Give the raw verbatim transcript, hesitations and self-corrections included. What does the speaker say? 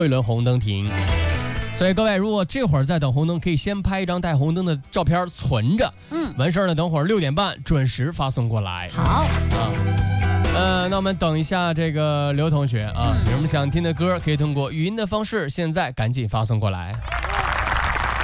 一轮红灯停。所以各位，如果这会儿在等红灯，可以先拍一张带红灯的照片存着。嗯，完事儿呢，等会儿六点半准时发送过来。 好啊，呃，那我们等一下这个刘同学啊，有什么想听的歌，可以通过语音的方式，现在赶紧发送过来。